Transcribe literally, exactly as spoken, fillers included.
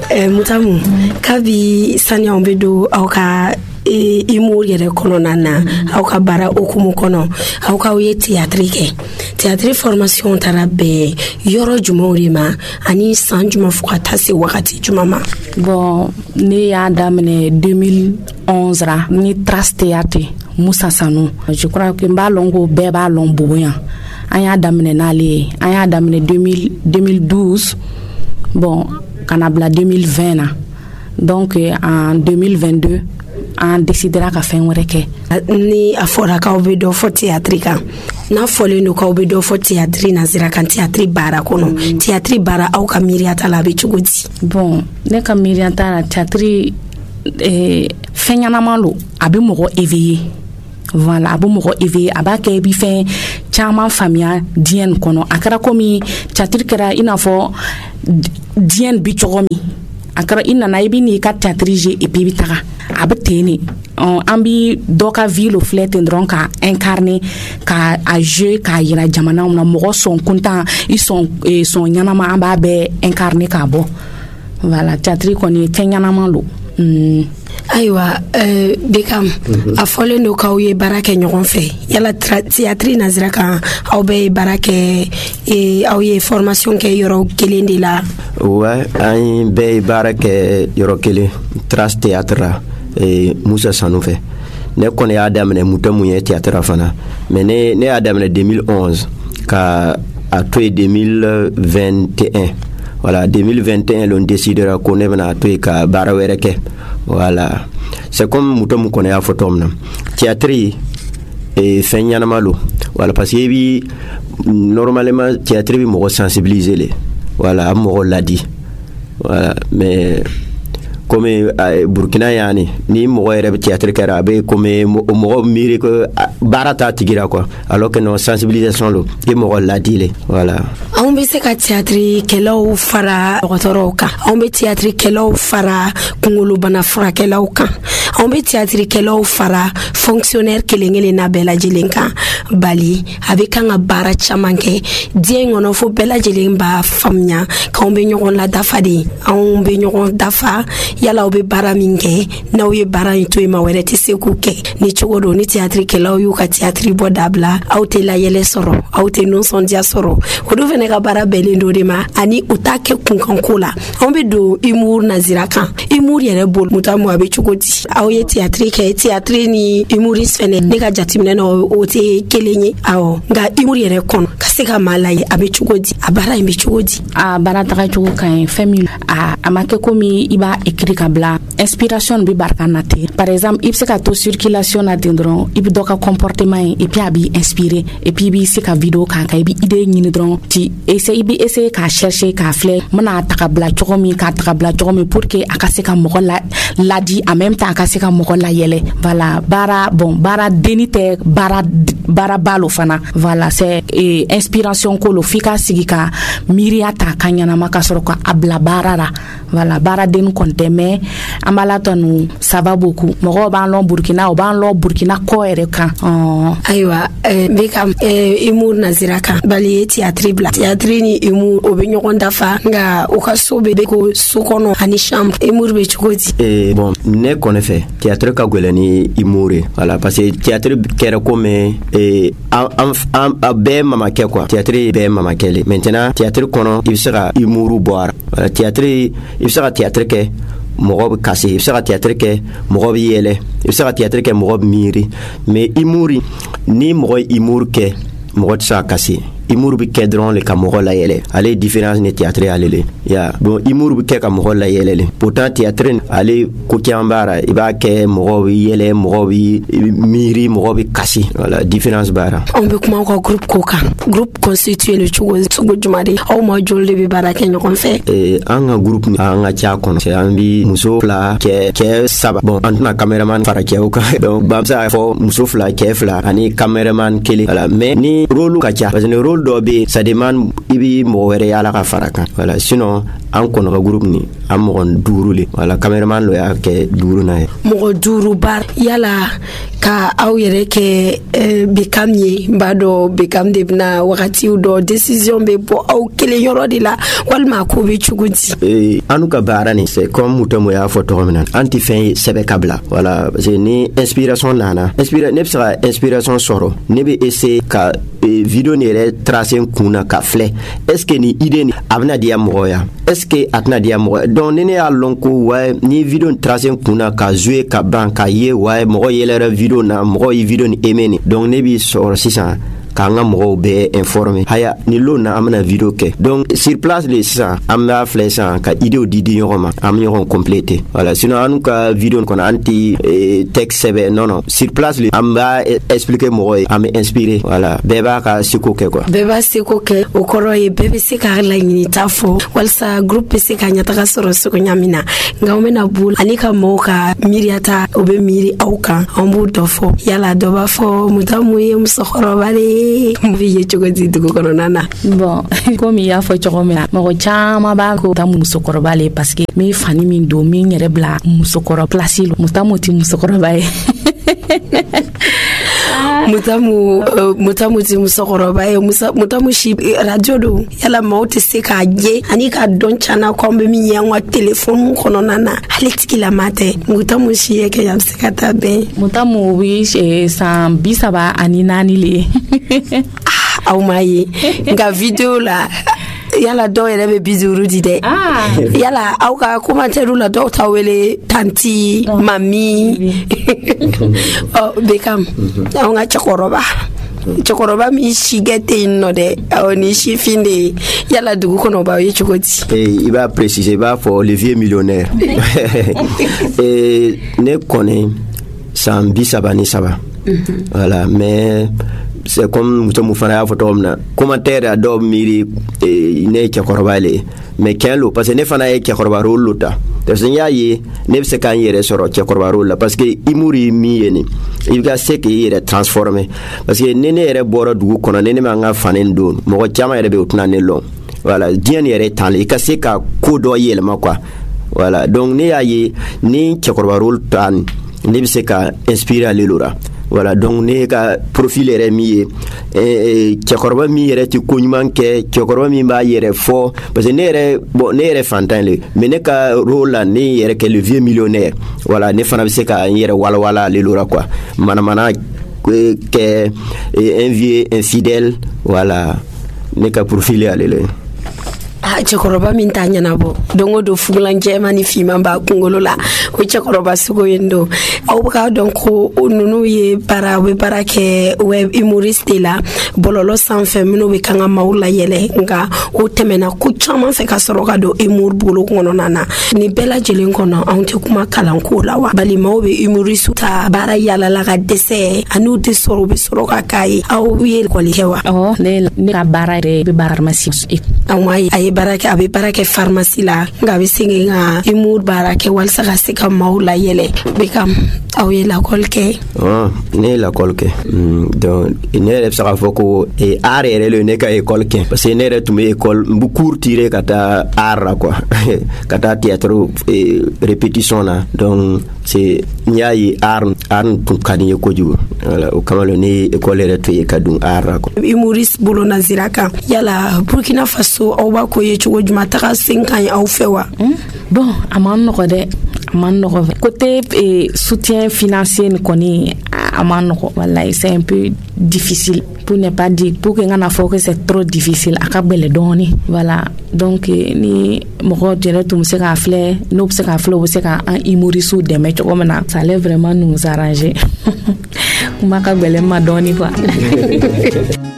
eh, Mutamu kabi sanya ombedo au ka e imuri yɛrɛ kɔnɔna na aw ka baara okumu kɔnɔ aw ka ye théâtre kɛ théâtre formation taara bɛɛ yɔrɔ jumɛnw de ma ani san jumɛn fo ka taa se wagati jumɛn ma. Bon ne y'a daminɛ deux mille onze ra ni Trace Théâtre Musa Sanu je crois que n b'a lɔn ko bɛɛ b'a lɔn Bobo yan an y'a daminɛ n'ale ye an y'a daminɛ deux mille douze bon kana bila deux mille vingt na donc en deux mille vingt-deux an décidera ka fɛn wɛrɛ kɛ. Ni a fɔra k'aw bɛ dɔ fɔ théâtre kan n'a fɔlen don k'aw bɛ dɔ fɔ théâtre nazira kan théâtre baara kɔnɔ mm. théâtre baara aw ka miiriya ta la a bɛ cogo di. Bon ne ka miiriya ta la théâtre eh, fɛn ɲɛnama lo a bɛ mɔgɔ éveiller voilà a bɛ mɔgɔ éveiller a b'a kɛ i bɛ fɛn caman faamuya diɲɛ nin kɔnɔ a kɛra komi théâtre kɛra i n'a fɔ diɲɛ nin bɛ cogo min a kɛra i nana i bɛ n'i ka théâtre jouer et puis i bɛ taga a bɛ ten ne an bɛ dɔ ka vie lo filɛ ten dɔrɔn ka incarner ka a jouer k'a yira jamanaw na mɔgɔ sɔn kuntan i sɔn sɔn ɲɛnama an b'a bɛɛ incarner k'a bɔ voilà théâtre kɔni fɛn ɲɛnama lo. Ayiwa euh, Bekam mm-hmm. a fɔlen don k'aw ye baara kɛ ɲɔgɔn fɛ yala théâtre nazira kan aw bɛɛ ye baara kɛ e, aw ye formation kɛ yɔrɔ kelen de la. Ouais an bɛɛ ye baara kɛ yɔrɔ kelen Trace Théâtre la e, Musa Sanu fɛ ne kɔni y'a daminɛ Mutamu ye théâtre fana mais ne ne y'a daminɛ deux mille onze ka a to ye deux mille vingt et un voilà deux mille vingt et un l'on décidera ko ne bɛna to ye ka baara wɛrɛ kɛ. Voilà, c'est comme Mutamu kɔni y'a fɔ cogo min na théâtre ye fɛn ɲɛnama lo voilà parce que bi normalement théâtre bi mɔgɔ sensibiliser le voilà a mɔgɔ ladi voilà mais comme uh, Burkina yani ni mɔgɔ yɛrɛ bɛ théâtre kɛra a bɛ comme mɔgɔ miiri ko baara t'a tigira quoi alors que non sensibilisation lo i mɔgɔ ladi le voilà. Anw bɛ se ka théâtre kɛlaw fara dɔgɔtɔrɔw kan anw bɛ théâtre kɛlaw fara kunkolobana furakɛlaw kan anw bɛ théâtre kɛlaw fara fonctionnaire kelen-kelen na bɛɛ lajɛlen kan bali a bɛ kan ka baara caman kɛ diɲɛ kɔnɔ fo bɛɛ lajɛlen b'a faamuya k'anw bɛ ɲɔgɔn ladafa de anw bɛ ɲɔgɔn dafa yala aw bɛ baara min kɛ n'aw ye baara in to yen ma wɛrɛ tɛ se k'u kɛ ni cogo don ni théâtre kɛlaw y'u ka théâtre bɔ dabila aw tɛ layɛlɛ sɔrɔ aw tɛ nisɔndiya sɔrɔ o dun fana ka baara bɛnnen do de ma ani u t'a kɛ kunkanko la anw bɛ don humour nazira kan humour yɛrɛ bolo Mutamu a bɛ cogo di aw ye théâtre kɛ théâtre ni humoriste fana ne ka jateminɛ na o tɛ kelen ye awɔ nka humour yɛrɛ kɔnɔ ka se ka maa layɛ a bɛ cogo di a baara in bɛ cogo di. A baara taga cogo ka ɲi fɛn min a a ma kɛ komi i b'a écrit ka bila inspiration bi barka na ten par exemple i bɛ se ka to circulation na ten dɔrɔn i bɛ dɔ ka comportement ye et puis a b'i inspirer et puis i b'i se ka vidéo k'a kan i bɛ idée ɲini dɔrɔn ti essayer i bɛ essayer k'a chercher k'a filɛ n bɛna ta ka bila cogo min k'a ta ka bila cogo min pour que a ka se ka mɔgɔ la ladi en même temps a ka se ka mɔgɔ layɛlɛ voilà baara bon baara denni tɛ baara baara ba lo fana voilà c'est eh, inspiration ko lo f'i ka sigi ka miiriya ta ka ɲɛnama ka sɔrɔ ka a bila baara la voilà baara denni kɔni tɛ mais an b'a la tanu ça va beaucoup mɔgɔw b'an lɔn Burkina o b'an lɔn Burkina kɔ yɛrɛ kan. Ayiwa n bɛ ka humour nazira kan bali ye théâtre bila théâtre ni humour o bɛ ɲɔgɔn dafa nka o ka so bɛ ko so kɔnɔ ani chambre humour bɛ cogo di. Eh, bon ne kɔni fɛ théâtre ka gɛlɛn ni humour ye voilà parce que théâtre kɛra comme eh, an an a bɛɛ mamakɛ quoi théâtre bɛɛ mamakɛ le maintenant théâtre kɔnɔ i bɛ se ka humour bɔ a la voilà théâtre i bɛ se ka théâtre kɛ mɔgɔ bɛ kasi i bɛ se ka théâtre kɛ mɔgɔ bɛ yɛlɛ i bɛ se ka théâtre kɛ mɔgɔ bɛ miiri mais humour ni mɔgɔ ye humour kɛ mɔgɔ tɛ se ka kasi humour bɛ kɛ dɔrɔn le ka mɔgɔ layɛlɛ ale ye différence ni théâtre ale le ya donc humour bɛ kɛ ka mɔgɔ layɛlɛ le pourtant théâtre ale ko caman b'a la i b'a kɛ mɔgɔ bɛ yɛlɛ mɔgɔ bɛ miiri mɔgɔ bɛ kasi voilà différence b'a la. Anw bɛ kuma aw ka groupe ko kan groupe constitué le cogo cogo jumɛn de aw ma joli de bɛ baara kɛ ɲɔgɔn fɛ. Eh, an ka groupe an ka ca kɔnɔ an bɛ muso fila cɛ cɛ saba bon an tɛna cameraman fara cɛw kan donc b'an bɛ se k'a fɔ muso fila cɛ fila ani cameraman kelen voilà mais ni rôle ka ca parce que rôle dɔ bɛ ça demande i bɛ mɔgɔ wɛrɛ yala ka fara kan voilà sinon an kɔnɔ ka groupe ni an mɔgɔ duuru le wala cameraman lo y'a kɛ duuru na ye mɔgɔ duuru bar yala ka aw yɛrɛ kɛ eh, Bekam ye n b'a dɔn Bekam de bena wagatiw dɔ décision be bɔ aw kelen yɔrɔ de la walima ko be cogo di eh, anu ka baara ni c'est comme Mutemu y'a fɔ tɔgɔ min na an ti fɛn ye sɛbɛ ka bila voilà parce que ni inspiration nana inspira ne bɛ se ka inspiration sɔrɔ ne bɛ essayer ka eh, video ni yɛrɛ tracer n kun na ka filɛ est ce que ni idée ni a bɛna diya mɔgɔ ya est ce que a tɛna diya mɔgɔ donc ni ne y'a lɔn ko ouais ni video ni tracer n kun na ka jouer ka ban ka ye ouais mɔgɔ yɛlɛra video na mɔgɔ ye video ni aimé ni donc ne b'i sɔrɔ sisan k'an ka mɔgɔw bɛɛ informer haya ni lo na an bɛna video kɛ donc sur place le sisan an b'a filɛ sisan ka idéw di di ɲɔgɔn ma an bɛ ɲɔgɔn compléter voilà sinon an ka video kɔnɔ an ti texte sɛbɛn non non sur place le an b'a expliquer mɔgɔ ye an bɛ inspirer voilà bɛɛ b'a ka seko kɛ quoi bɛɛ b'a seko kɛ o kɔrɔ ye bɛɛ bɛ se ka laɲini ta fɔ walasa groupe bɛ se ka ɲɛtaga sɔrɔ seko ɲa min na nka an bɛna bolo ani ka mɔgɔw ka miiriyata o bɛ miiri aw kan an b'o dɔ fɔ yala dɔ b'a fɔ Mutamu ye musokɔrɔba de mbi ye cogo di dugu kɔnɔna na bon comme il y a fɔ cogo min na mɔgɔ caman b'a ko Mutamu musokɔrɔba le parce que min fani min don min yɛrɛ bila musokɔrɔ place lo Mutamu ti musokɔrɔba ye Mutamu uh, Mutamu ti musokɔrɔba ye Mutamu si radio do yala maaw tɛ se k'a ye ani ka dɔn cana ko an bɛ min ye an ka téléphone kɔnɔna na hali tigilama tɛ Mutamu si ye kɛ a bɛ se ka taa bɛn Mutamu bi san bi saba ani naani le aw m'a ye nka video la yala dɔw yɛrɛ bɛ bi duuru di dɛ yala aw ka commentaire la dɔw ta wele tanti mami oh Bekam aw ka cɛkɔrɔba cɛkɔrɔba min si kɛ tɛ yen nɔ dɛ awɔ ni sifin de ye yala dugu kɔnɔ b'aw ye cogo di i b'a préciser i b'a fɔ le vieux millionnaire ne kɔni san bi saba ni saba voilà mais c'est comme Mutamu fana y'a fɔ cogo min na commentaire a dɔw miiri ne ye cɛkɔrɔba le mais tiɲɛ lo parce que ne fana ye cɛkɔrɔba rôle lo ta parce que n y'a ye ne bɛ se k'an yɛrɛ sɔrɔ cɛkɔrɔba rôle la parce que humour ye min ye nin i ka se k'i yɛrɛ transformer parce que ni ne yɛrɛ bɔra dugu kɔnɔ ni ne m'an ka fani don mɔgɔ caman yɛrɛ bɛ o tɛna ne lɔn voilà diɲɛ ni yɛrɛ tan le i ka se ka ko dɔ yɛlɛma quoi voilà donc ne y'a ye ni cɛkɔrɔba rôle ta ne bɛ se ka inspirer ale lo la voilà donc ne ka profil yɛrɛ min ye eh, cɛkɔrɔba min yɛrɛ ti ko ɲuman kɛ cɛkɔrɔba min b'a yɛrɛ fɔ parce que ne yɛrɛ bon ne yɛrɛ fantan le mais ne ka rôle la ne yɛrɛ kɛ le vieux millionnaire voilà ne fana bɛ se ka n yɛrɛ walawala ale la quoi manamana kɛ un vieux infidèle voilà ne ka profil ye ale le ah cɛkɔrɔba min t'a ɲɛnabɔ don o don fugulan jɛman ni fiman b'a kunkolo la o cɛkɔrɔba sugu yen don aw bɛ k'a dɔn ko ninnu ye baara u bɛ baara kɛ web humoriste de la bɔlɔlɔ sanfɛ minnu bɛ kan ka maaw layɛlɛ nka o tɛmɛna ko caman fɛ ka sɔrɔ ka don humour bolo kɔnɔna na nin bɛɛ lajɛlen kɔnɔ anw tɛ kuma kalanko la wa bali maaw bɛ humoriste ta baara yalala ka dɛsɛ ani u tɛ sɔrɔ u bɛ sɔrɔ ka k'a ye aw ye école kɛ wa awɔ ne ne ka baara yɛrɛ bɛ baara pharmacie aw m'a ye a ye baara kɛ a bɛ baara kɛ pharmacie la nka a bɛ segin ka humour baara kɛ walasa ka se ka maaw layɛlɛ Bekam aw ye lakɔli kɛ oh ne ye lakɔli kɛ donc ne yɛrɛ bɛ se k'a fɔ ko art yɛrɛ le ne ka école kɛ parce que ne yɛrɛ tun bɛ école n bɛ cours tirer ka taa art la quoi ka taa théâtre répétition na donc c'est n y'a ye art art tun ka di n ye kojugu voilà o kama ne ye école yɛrɛ to ye ka dun art la quoi humoriste bolo nazira kan yala Burkina Faso aw b'a ko ye cogo juma taga sen kan ye aw fɛ wa bon a man nɔgɔ dɛ a man nɔgɔ côté eh, soutien financier ni kɔni a man nɔgɔ wallahi c'est un peu difficile pour ne pas dire pour que n kana fɔ que c'est trop difficile a ka gbɛlɛ dɔɔni voilà donc ni mɔgɔ jɛnɛ tun bɛ se k'a filɛ n'o bɛ se k'a filɛ o bɛ se ka an humoriste dɛmɛ cogo min na ça allait vraiment nous arranger kuma ka gbɛlɛ ma dɔɔni quoi